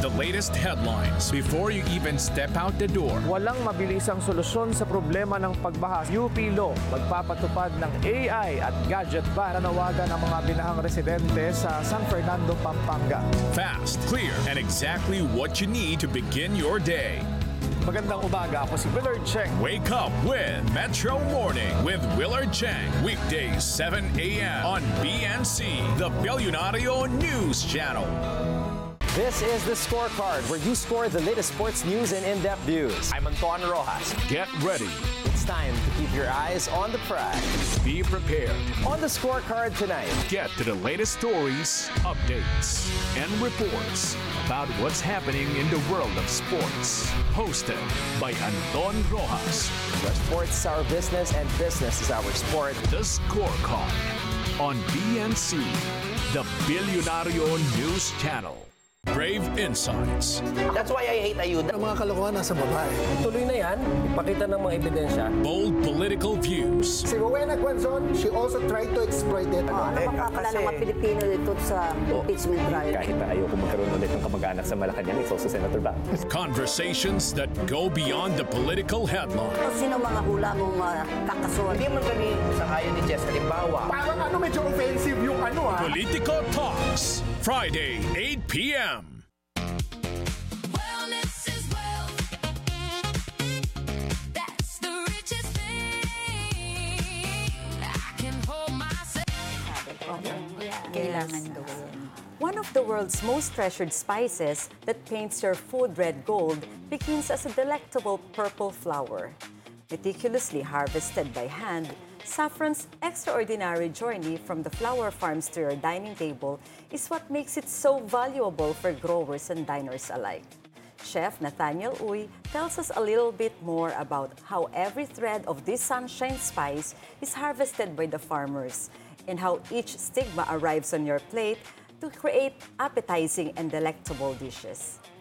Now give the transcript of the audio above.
the latest headlines before you even step out the door. Walang mabilisang solusyon sa problema ng pagbaha. UP Law magpapatupad ng AI at gadget ban na nawagan ang mga binahang residente sa San Fernando, Pampanga. Fast, clear, and exactly what you need to begin your day. Magandang umaga, ako si Willard Cheng. Wake up with Metro Morning with Willard Cheng. Weekdays 7 a.m. on BNC, the Billionario News Channel. This is The Scorecard, where you score the latest sports news and in-depth views. I'm Anton Rojas. Get ready. It's time to keep your eyes on the prize. Be prepared. On The Scorecard tonight, Get to the latest stories, updates, and reports about what's happening in the world of sports. Hosted by Anton Rojas. where sports is our business and business is our sport. The Scorecard on BNC, the Billionario News Channel. Brave Insights. That's why I hate ayuda. Ang mga kalokohan nasa babae. Tuloy na yan, ipakita ng mga ebidensya. Bold political views. Si Rowena Guanzon, she also tried to exploit it. Napapakala ng mga Pilipino dito sa impeachment trial. Kahit na ayoko magkaroon ulit ng kamag-anak sa Malacanang, it's also Senator Bang. Conversations that go beyond the political headline. Sino mga hula mong kakasuhan? Hindi man kami sa kayo ni Jess. Halimbawa, Parang medyo offensive yung Politico Talks, Friday, 8 p.m. Wellness is wealth. That's the richest thing. I can hold myself. Kailangan gawin. One of the world's most treasured spices that paints your food red gold begins as a delectable purple flower. Meticulously harvested by hand, saffron's extraordinary journey from the flower farms to your dining table is what makes it so valuable for growers and diners alike. Chef Nathaniel Uy tells us a little bit more about how every thread of this sunshine spice is harvested by the farmers and how each stigma arrives on your plate to create appetizing and delectable dishes.